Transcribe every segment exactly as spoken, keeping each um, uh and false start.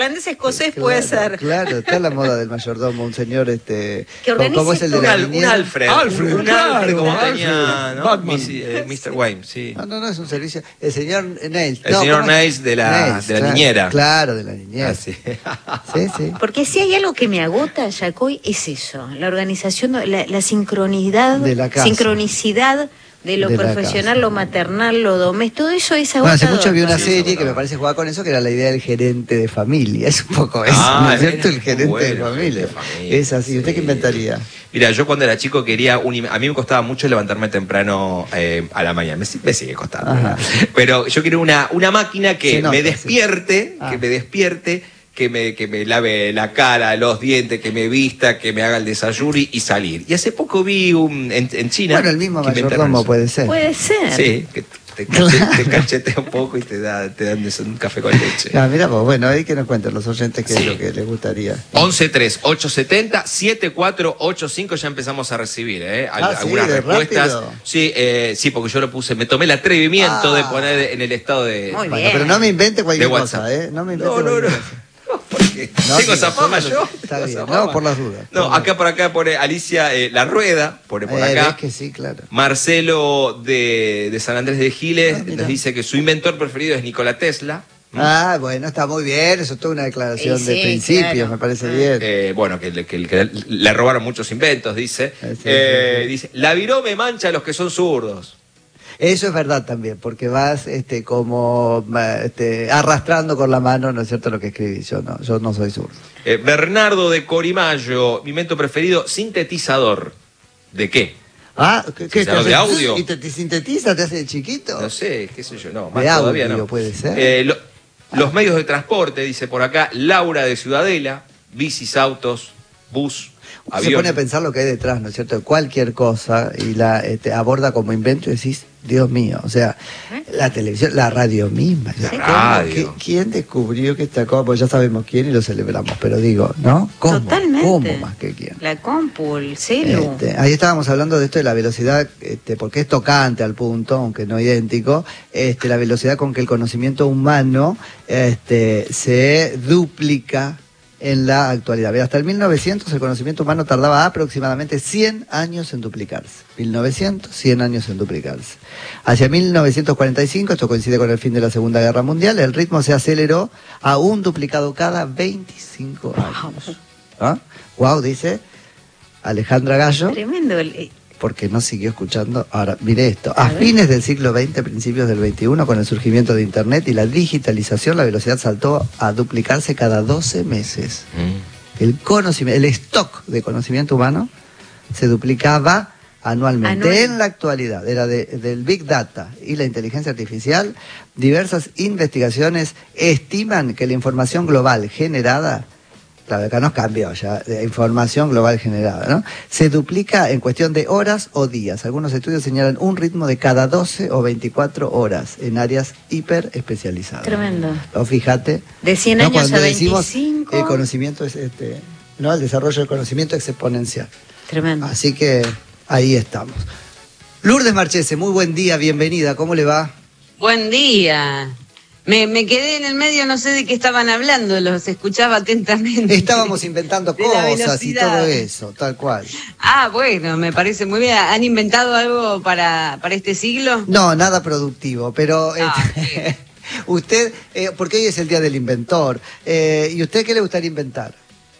irlandés escocés claro, puede ser. Claro, está la moda del mayordomo, un señor este. Que organice ¿Cómo es el de la Un, un Alfred. Alfred, un, un claro, Alfred como Alfred, tenía, ¿no? Batman. Miss- eh, mister Wayne, sí. No, no, no, es un servicio. El señor Nails. El no, señor ¿cómo es? Nails de la, Nails, de la claro, niñera. Claro, de la niñera. Ah, sí. Sí, sí. Porque si hay algo que me agota, Yacoy, es eso, la organización, la, la sincronidad, De la casa. sincronicidad de lo De la profesional, casa. lo maternal, lo doméstico, todo eso es Bueno, agotador. hace mucho vi una Sí, serie sí, que me parece jugar con eso, que era la idea del gerente de familia. Es un poco eso, Ah, ¿no es cierto? es El gerente bueno, de familia. gerente de familia, Es así. ¿Usted sí. qué inventaría? Mira, yo cuando era chico quería un im- a mí me costaba mucho levantarme temprano eh, a la mañana, me, si- me sigue costando, Ajá. ¿verdad? Pero yo quería una, una máquina que Se nota, me sí. despierte, Ah. que me despierte, que me, que me lave la cara, los dientes, que me vista, que me haga el desayuno y, y salir. Y hace poco vi un, en, en China... Bueno, el mismo que inventaron mayordomo eso. puede ser. Puede ser. Sí, que te, cache- te cachetea un poco y te, da, te dan un café con leche. Ah, mira vos, bueno, ahí que nos cuenten los oyentes qué Sí. es lo que les gustaría. once tres ocho siete cero siete cuatro ocho cinco ya empezamos a recibir, ¿eh? Al- Ah, sí, algunas de respuestas. rápido. Sí, eh, sí, porque yo lo puse, me tomé el atrevimiento Ah. de poner en el estado de. Muy Bueno, bien. pero no me invente cualquier De WhatsApp. cosa, ¿eh? No me invente No, no, cualquier no. cosa. Porque No, tengo sí, esa fama solo- yo. está tengo bien, esa no, fama. por las dudas. No, Por acá por acá pone Alicia eh, La Rueda, pone por Eh, acá. ves que sí, claro. Marcelo de, de San Andrés de Giles Ah, mira. les dice que su inventor preferido es Nikola Tesla. Ah, bueno, está muy bien, eso es toda una declaración Sí, de sí, principios, claro. me parece Ah. bien. Eh, bueno, que, le- que, le- que le robaron muchos inventos, dice. Eh, sí, Eh, sí, sí. Dice, la virome mancha a los que son zurdos. Eso es verdad también, porque vas este como ma- este, arrastrando con la mano, ¿no es cierto?, lo que escribís. Yo no, yo no soy zurdo. Eh, Bernardo de Corimayo, mi invento preferido, sintetizador. ¿De qué? Ah, ¿qué, qué, Sintetizador te de hace- audio. ¿Y te, te sintetiza, te hace de chiquito? No sé, qué sé yo, no, más De todavía audio no. puede ser. Eh, lo- los medios de transporte, dice por acá, Laura de Ciudadela, bicis, autos, bus, Uno se avión. pone a pensar lo que hay detrás, ¿no es cierto?, de cualquier cosa y la este, aborda como invento y decís, Dios mío, o sea, la televisión, la radio misma. La ¿cómo? radio. ¿Qué- ¿Quién descubrió que esta cosa? Pues ya sabemos quién y lo celebramos, pero digo, ¿no? ¿Cómo? Totalmente. ¿Cómo más que quién? La compu, el celu. Este, ahí estábamos hablando de esto de la velocidad, este, porque es tocante al punto, aunque no idéntico, este, la velocidad con que el conocimiento humano este, se duplica en la actualidad. Hasta el mil novecientos el conocimiento humano tardaba aproximadamente cien años en duplicarse. mil novecientos, cien años en duplicarse. Hacia mil novecientos cuarenta y cinco, esto coincide con el fin de la Segunda Guerra Mundial, el ritmo se aceleró a un duplicado cada veinticinco años. ¿Ah? Wow, dice Alejandra Gallo, Tremendo. el- porque no siguió escuchando. Ahora, mire esto. A A ver. fines del siglo veinte, principios del veintiuno, con el surgimiento de Internet y la digitalización, la velocidad saltó a duplicarse cada doce meses. Mm. El conocimiento, el stock de conocimiento humano se duplicaba anualmente. Anual. En la actualidad, era de- del Big Data y la inteligencia artificial, diversas investigaciones estiman que la información global generada, claro, acá nos cambió ya, de información global generada, ¿no?, se duplica en cuestión de horas o días. Algunos estudios señalan un ritmo de cada doce o veinticuatro horas en áreas hiper especializadas. Tremendo. O fíjate, De cien ¿no?, años cuando a decimos veinticinco. el conocimiento es este, ¿no?, el desarrollo del conocimiento exponencial. Tremendo. Así que ahí estamos. Lourdes Marchese, muy buen día, bienvenida, ¿cómo le va? Buen día. Me, me quedé en el medio, no sé de qué estaban hablando, los escuchaba atentamente. Estábamos inventando De la cosas y velocidad. todo eso, tal cual. Ah, bueno, me parece muy bien. ¿Han inventado algo para, para este siglo? No, nada productivo, pero Ah, este, usted, eh, porque hoy es el Día del Inventor, eh, ¿y usted qué le gustaría inventar?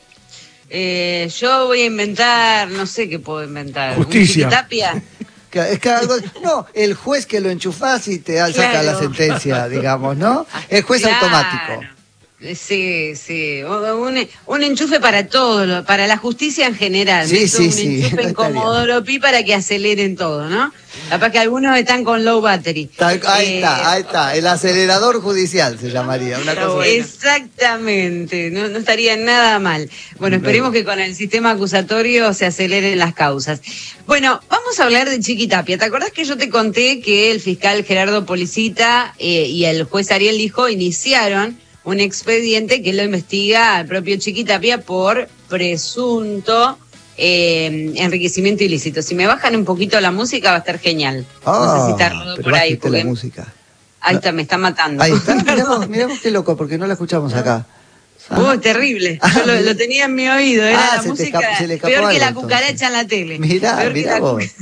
Eh, yo voy a inventar, no sé qué puedo inventar. Justicia. ¿Un Chiquitapia? Que- Es que algo, no, el juez que lo enchufás y te saca Claro. la sentencia, digamos, ¿no? El juez Claro. automático. Sí, sí. O- Un, un enchufe para todo, lo- para la justicia en general. Sí, Meto sí, un sí, enchufe en estaría. Comodoro Pi para que aceleren todo, ¿no? Capaz que algunos están con low battery. Tal- ahí Eh, está, ahí está, el acelerador judicial se llamaría, una Está cosa bueno. así. Exactamente, no, no estaría nada mal. Bueno, esperemos que con el sistema acusatorio se aceleren las causas. Bueno, vamos a hablar de Chiquitapia. ¿Te acordás que yo te conté que el fiscal Gerardo Policita eh, y el juez Ariel Lijo iniciaron un expediente que lo investiga al propio Chiquitapia por presunto eh, enriquecimiento ilícito? Si me bajan un poquito la música va a estar genial. no sé si está Ah, Rodo pero por ahí. bájate la porque- música. Ahí está, me está matando. Ahí está, mirá vos, mirá vos qué loco, porque no la escuchamos acá. Oh, terrible. Yo lo, lo tenía en mi oído. Era Ah, la se te música escapó- se le escapó peor que algo, la cucaracha en la tele. Mirá, Peor que mirá la cu- vos.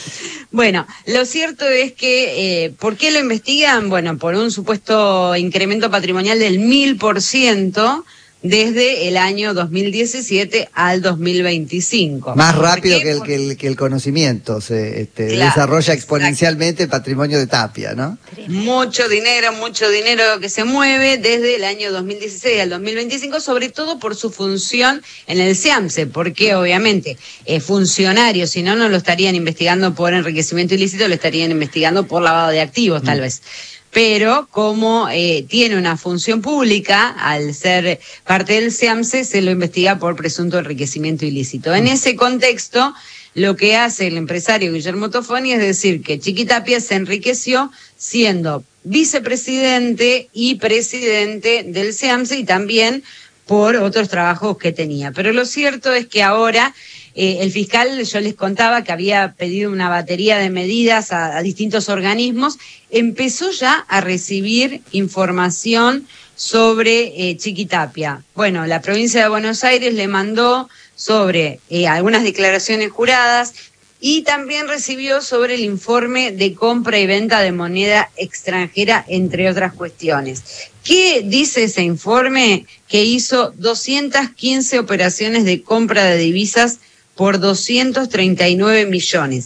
Bueno, lo cierto es que, eh, ¿por qué lo investigan? Bueno, por un supuesto incremento patrimonial del mil por ciento desde el año dos mil diecisiete al dos mil veinticinco. Más ¿Por rápido qué? que el, Por- que el, que el conocimiento se este, Claro, desarrolla exacto. exponencialmente el patrimonio de Tapia, ¿no? Mucho dinero, mucho dinero que se mueve desde el año dos mil dieciséis al dos mil veinticinco, sobre todo por su función en el SEAMSE, porque obviamente es funcionario, si no, no lo estarían investigando por enriquecimiento ilícito, lo estarían investigando por lavado de activos, tal Mm. vez. Pero como eh, tiene una función pública, al ser parte del SEAMSE, se lo investiga por presunto enriquecimiento ilícito. En ese contexto, lo que hace el empresario Guillermo Tofoni es decir que Chiquitapia se enriqueció siendo vicepresidente y presidente del SEAMSE y también por otros trabajos que tenía. Pero lo cierto es que ahora eh, el fiscal, yo les contaba que había pedido una batería de medidas a, a distintos organismos, empezó ya a recibir información sobre eh, Chiquitapia. Bueno, la provincia de Buenos Aires le mandó sobre eh, algunas declaraciones juradas y también recibió sobre el informe de compra y venta de moneda extranjera, entre otras cuestiones. ¿Qué dice ese informe? Que hizo doscientas quince operaciones de compra de divisas por doscientos treinta y nueve millones.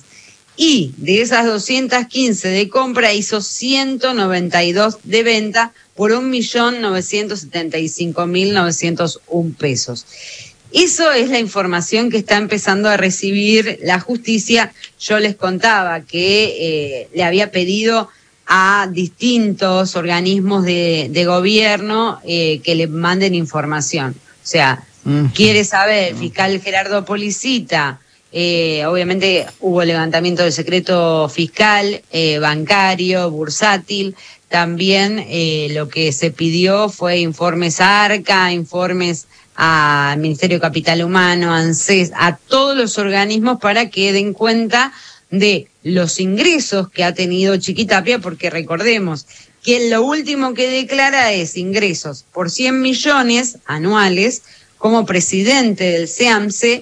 Y de esas doscientas quince de compra hizo ciento noventa y dos de venta por un millón novecientos setenta y cinco mil novecientos un pesos. Eso es la información que está empezando a recibir la justicia. Yo les contaba que eh, le había pedido a distintos organismos de, de gobierno eh, que le manden información. O sea, mm. quiere saber, el fiscal Gerardo Policita, eh, obviamente hubo levantamiento del secreto fiscal, eh, bancario, bursátil. También eh, lo que se pidió fue informes a ARCA, informes al Ministerio de Capital Humano, ANSES, a todos los organismos para que den cuenta de los ingresos que ha tenido Chiquitapia, porque recordemos que lo último que declara es ingresos por cien millones anuales como presidente del SEAMSE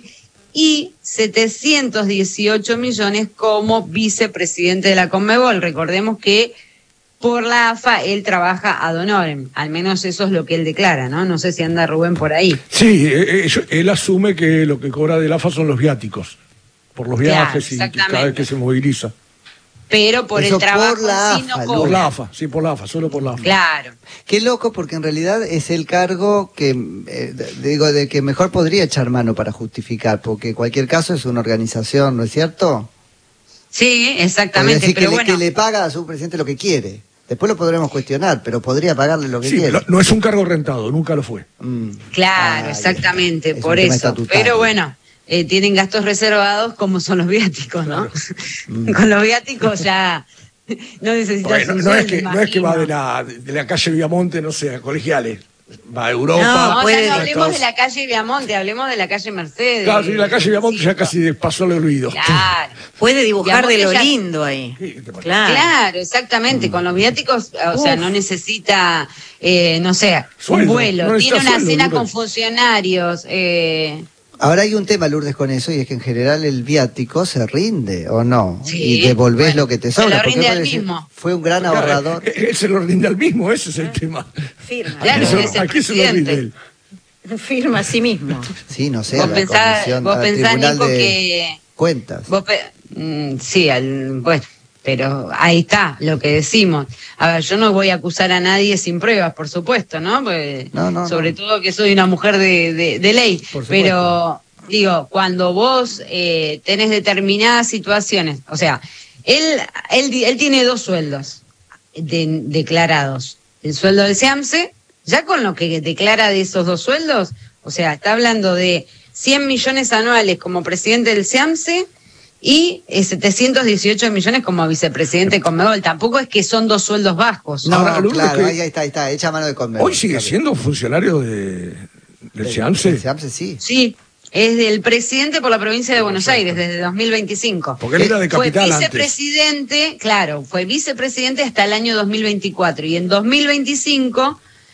y setecientos dieciocho millones como vicepresidente de la Conmebol. Recordemos que por la A F A él trabaja ad honorem, al menos eso es lo que él declara, ¿no? No sé si anda Rubén por ahí. Sí, él, él asume que lo que cobra del A F A son los viáticos, por los viajes claro, y cada vez que se moviliza. Pero por eso el trabajo por la sí no A F A, cobra. Por la A F A, sí, por la A F A, solo por la A F A. Claro. Qué loco, porque en realidad es el cargo que, eh, digo, de que mejor podría echar mano para justificar, porque en cualquier caso es una organización, ¿no es cierto? Sí, exactamente, decir, pero que, bueno. le, que le paga a su presidente lo que quiere. Después lo podremos cuestionar, pero podría pagarle lo que Sí, quiere. pero no es un cargo rentado, nunca lo fue. Mm. Claro, Ah, exactamente, es un por tema eso. estatutario. Pero bueno, eh, tienen gastos reservados como son los viáticos, ¿no? Claro. Con los viáticos ya no necesitas Bueno, un no, es sueldo, que, no es que va de imagino. la, de la calle Viamonte, no sé, a colegiales. Va a Europa. No, puede- ya no a hablemos Estados- de la calle Viamonte, hablemos de la calle Mercedes. Claro, sí, la calle Viamonte ya Sí, casi pasó el olvido. Claro. Puede dibujar de lo Viamonte ya- lindo ahí. Sí, te parece. Claro. Claro, exactamente. Con los viáticos, o sea, Uf. no necesita, eh, no sé, Sueldo, un vuelo. no Tiene necesita una sueldo, cena Lourdes. con funcionarios. Eh, Ahora hay un tema, Lourdes, con eso, y es que en general el viático se rinde, ¿o no? Sí, y devolvés bueno, lo que te se sobra. lo porque rinde puede al decir, mismo. fue un gran Claro, ahorrador. él, él se lo rinde al mismo, ese es el tema. Firma. Claro, Eso- él es el aquí se lo rinde presidente. él. Firma a sí mismo. Sí, no sé, vos a la pensás, comisión, vos al pensás, Tribunal Nico, de que... Cuentas. Vos pe- mm, sí, al, bueno, pero ahí está lo que decimos. A ver, yo no voy a acusar a nadie sin pruebas, por supuesto, ¿no? Porque, No, no, sobre no. todo que soy una mujer de, de, de ley. Por supuesto. Pero, digo, cuando vos eh, tenés determinadas situaciones, o sea, él, él, di- él tiene dos sueldos de- declarados. El sueldo del SEAMSE, ya con lo que declara de esos dos sueldos, o sea, está hablando de cien millones anuales como presidente del SEAMSE y eh, setecientos dieciocho millones como vicepresidente de Conmebol. Tampoco es que son dos sueldos bajos. No, Ahora, no, Lourdes, claro, que- ahí, ahí está, ahí está, echa mano de Conmebol. Hoy sigue Está bien. siendo funcionario de, del SEAMSE. El SEAMSE, sí. Sí, es del presidente por la provincia de Buenos Aires desde dos mil veinticinco. Porque él era de Fue Capital antes. vicepresidente, claro, fue vicepresidente hasta el año dos mil veinticuatro y en dos mil veinticinco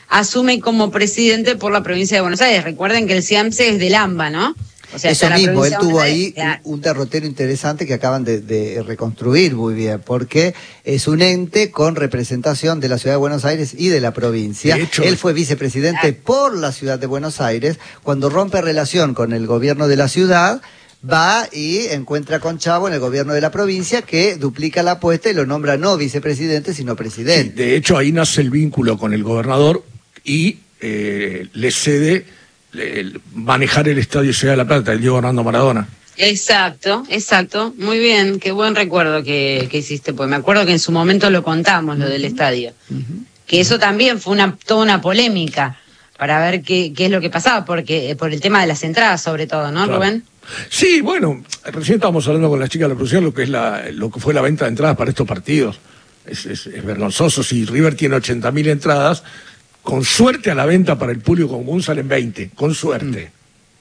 asume como presidente por la provincia de Buenos Aires. Recuerden que el CIAMSE es del AMBA, ¿no? O sea, eso mismo, él tuvo Aires, ahí claro. un, un derrotero interesante que acaban de, de reconstruir muy bien, porque es un ente con representación de la ciudad de Buenos Aires y de la provincia. De hecho, él fue vicepresidente claro. por la ciudad de Buenos Aires. Cuando rompe relación con el gobierno de la ciudad, va y encuentra con Chavo en el gobierno de la provincia, que duplica la apuesta y lo nombra no vicepresidente, sino presidente. Sí, de hecho, ahí nace el vínculo con el gobernador y eh, le cede el manejar el Estadio Ciudad de la Plata, el Diego Armando Maradona. Exacto, exacto. Muy bien, qué buen recuerdo que, que hiciste, pues me acuerdo que en su momento lo contamos, lo del estadio. Uh-huh. Que eso también fue una toda una polémica para ver qué, qué es lo que pasaba, porque por el tema de las entradas sobre todo, ¿no, Claro. Rubén? Sí, bueno, recién estábamos hablando con las chicas de la producción lo que es la, lo que fue la venta de entradas para estos partidos. Es, es, es vergonzoso. Si River tiene ochenta mil entradas, con suerte a la venta para el público común salen veinte, con suerte.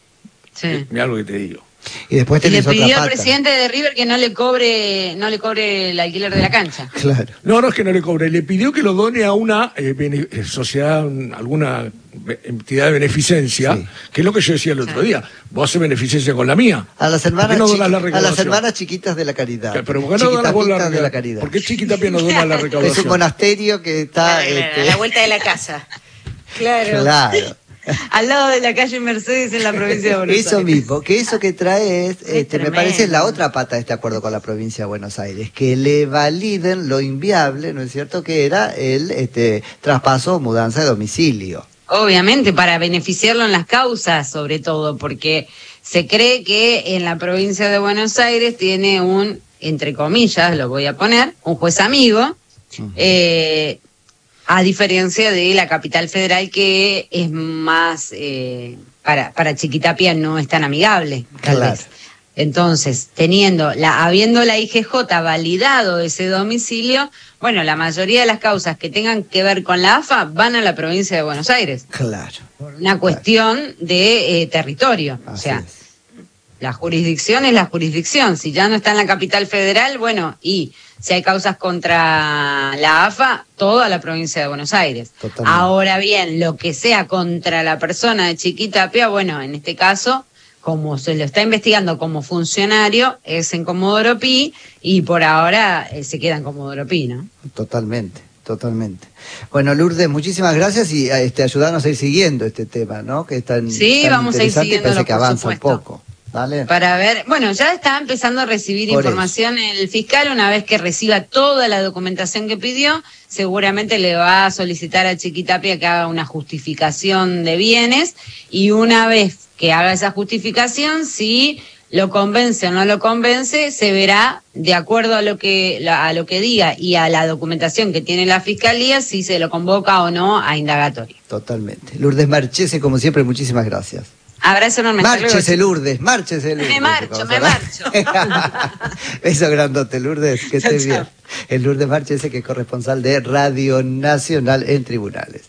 Sí. Mira lo que te digo. Y después Y le tenés otra pidió al pata. presidente de River que no le cobre, no le cobre el alquiler de la cancha. Claro. No, no es que no le cobre, le pidió que lo done a una eh, bene- eh, sociedad, un- alguna be- entidad de beneficencia, Sí. que es lo que yo decía el otro Sí. día. Vos haces beneficencia con la mía. A las ¿Por qué hermanas, no chiqui- donás la a las recaudación? hermanas chiquitas de la caridad. Pero ¿por qué no donás vos la, Chiquitapitas de la recaudación? caridad. ¿Por qué Chiquitapia no dona la Es un recaudación? monasterio que está... Claro, claro, este, a la vuelta de la casa. Claro. Claro. Al lado de la calle Mercedes en la provincia de Buenos Eso Aires. mismo, que eso que trae es, este, me tremendo. parece la otra pata de este acuerdo con la provincia de Buenos Aires, que le validen lo inviable, ¿no es cierto?, que era el este traspaso o mudanza de domicilio. Obviamente, para beneficiarlo en las causas, sobre todo, porque se cree que en la provincia de Buenos Aires tiene un, entre comillas, lo voy a poner, un juez amigo, Uh-huh. eh, a diferencia de la capital federal, que es más, eh, para, para Chiquitapia no es tan amigable, tal Claro. vez. Entonces, teniendo la, habiendo la I G J validado ese domicilio, bueno, la mayoría de las causas que tengan que ver con la A F A van a la provincia de Buenos Aires. Claro. Por una cuestión de eh, territorio. Así o sea, es. la jurisdicción es la jurisdicción. Si ya no está en la capital federal, bueno, y si hay causas contra la A F A, toda la provincia de Buenos Aires. Totalmente. Ahora bien, lo que sea contra la persona de Chiquitapia, bueno, en este caso, como se lo está investigando como funcionario, es en Comodoro Pi, y por ahora eh, se queda en Comodoro Pi, ¿no? Totalmente, totalmente. Bueno, Lourdes, muchísimas gracias y este, ayudarnos a ir siguiendo este tema, ¿no? Que es tan, Sí, tan vamos a ir interesante y siguiéndolo, parece que por avanza supuesto. un poco. ¿Vale? Para ver, bueno, ya está empezando a recibir Por información el fiscal. Una vez que reciba toda la documentación que pidió, seguramente le va a solicitar a Chiquitapia que haga una justificación de bienes, y una vez que haga esa justificación, si lo convence o no lo convence, se verá de acuerdo a lo que a lo que diga y a la documentación que tiene la fiscalía, si se lo convoca o no a indagatoria. Totalmente. Lourdes Marchese, como siempre, muchísimas gracias. Abrazo enorme. hasta luego, Márchese, chicos. Lourdes, márchese, Lourdes. Me marcho, Vamos me a hablar. Beso grandote, Lourdes, que estés Chao, bien. chao. El Lourdes Marchese, que es corresponsal de Radio Nacional en Tribunales.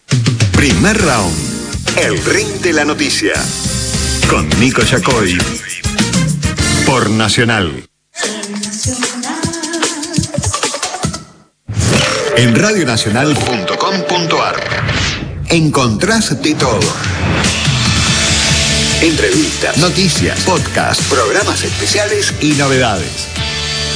Primer round. El ring de la noticia. Con Nico Yacoy. Por Nacional. En radionacional punto com punto ar encontrás de todo. Entrevistas, noticias, podcasts, programas especiales y novedades.